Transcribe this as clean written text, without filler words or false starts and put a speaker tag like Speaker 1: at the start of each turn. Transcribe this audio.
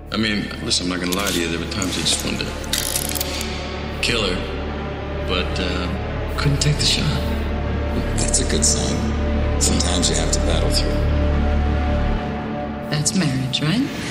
Speaker 1: I mean, listen, I'm not gonna lie to you. There were times I just wanted to kill her, but couldn't take the shot.
Speaker 2: That's a good sign. Sometimes you have to battle through.
Speaker 3: That's marriage, right?